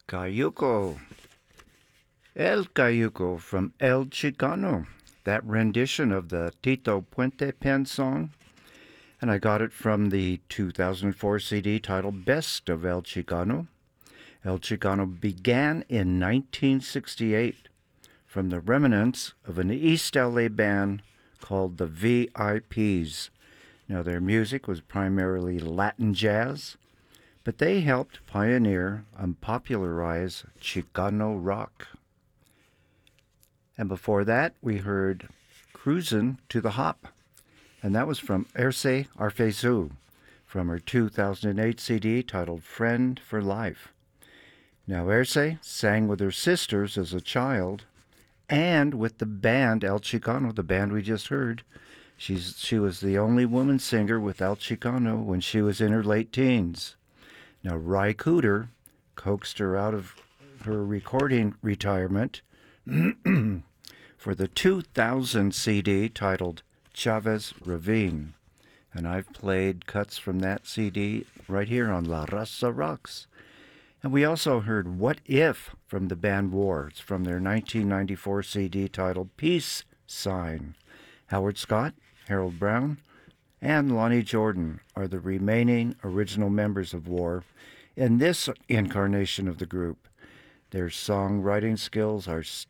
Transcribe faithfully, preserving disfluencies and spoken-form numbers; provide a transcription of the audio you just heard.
Cayuco, El Cayuco from El Chicano, that rendition of the Tito Puente Pen song. And I got it from the two thousand four C D titled Best of El Chicano. El Chicano began in nineteen sixty-eight from the remnants of an East L A band called the V I Ps. Now, their music was primarily Latin jazz, but they helped pioneer and popularize Chicano rock. And before that, we heard Cruisin' to the Hop, and that was from Erce Arfezu from her two thousand eight C D titled Friend for Life. Now, Erce sang with her sisters as a child and with the band El Chicano, the band we just heard. She's, she was the only woman singer with El Chicano when she was in her late teens. Now, Ry Cooder coaxed her out of her recording retirement for the two thousand C D titled Chavez Ravine. And I've played cuts from that C D right here on La Raza Rocks. And we also heard What If from the band War. It's from their nineteen ninety-four C D titled Peace Sign. Howard Scott, Harold Brown, and Lonnie Jordan are the remaining original members of War in this incarnation of the group. Their songwriting skills are